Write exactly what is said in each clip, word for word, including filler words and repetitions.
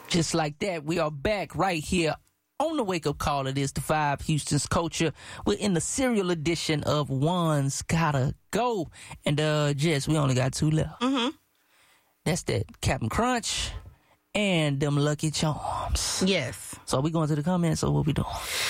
Just like that, we are back right here on the wake-up call. It is the Vibe, Houston's Culture. We're in the serial edition of One's Gotta Go. And, uh, Jess, we only got two left. Mm-hmm. That's that Captain Crunch and them Lucky Charms. Yes. So we going to the comments, or what we doing?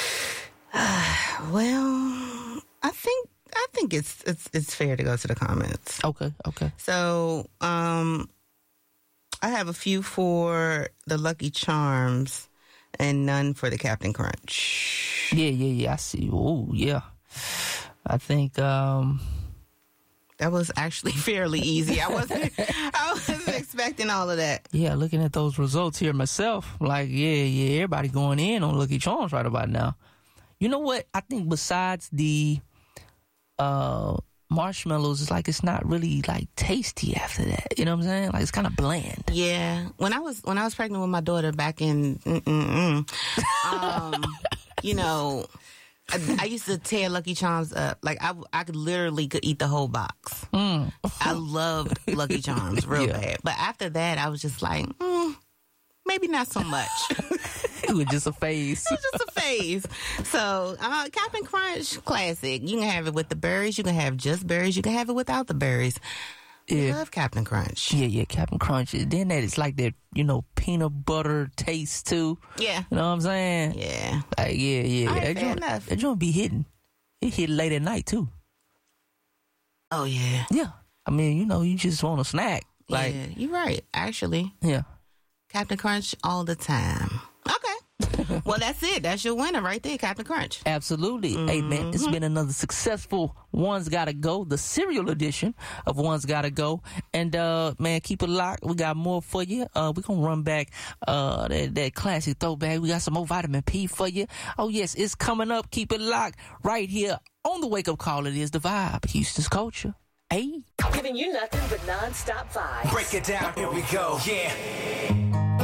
Well, I think I think it's it's it's fair to go to the comments. Okay, okay. So, um, I have a few for the Lucky Charms and none for the Captain Crunch. Yeah, yeah, yeah. I see. Oh, yeah. I think um, that was actually fairly easy. I wasn't I wasn't expecting all of that. Yeah, looking at those results here myself, like, yeah, yeah, everybody going in on Lucky Charms right about now. You know what? I think besides the uh, marshmallows, it's like it's not really like tasty after that. You know what I'm saying? Like it's kind of bland. Yeah. When I was when I was pregnant with my daughter back in, mm-mm-mm, um, you know, I, I used to tear Lucky Charms up. Like I, I could literally could eat the whole box. Mm. I loved Lucky Charms real Yeah. bad. But after that, I was just like, mm, maybe not so much. It was just a phase. It was just a phase. So, uh, Captain Crunch, classic. You can have it with the berries. You can have just berries. You can have it without the berries. Yeah. I love Captain Crunch. Yeah, yeah, Captain Crunch. Then that it's like that, you know, peanut butter taste too. Yeah. You know what I'm saying? Yeah. Like, yeah, yeah. All right, that fair joint, enough. that joint be hitting. It hit late at night too. Oh, yeah. Yeah. I mean, you know, you just want a snack. Like, yeah, you're right, actually. yeah. Captain Crunch all the time. Okay. Well, that's it. That's your winner right there, Captain Crunch. Absolutely. Mm-hmm. Hey, man, it's been another successful One's Gotta Go, the serial edition of One's Gotta Go. And, uh, man, keep it locked. We got more for you. Uh, we're going to run back, uh, that, that classic throwback. We got some more vitamin P for you. Oh, yes, it's coming up. Keep it locked right here on the wake up call. It is the Vibe, Houston's Culture. Hey. Giving you nothing but non-stop vibes. Break it down, here we go, yeah.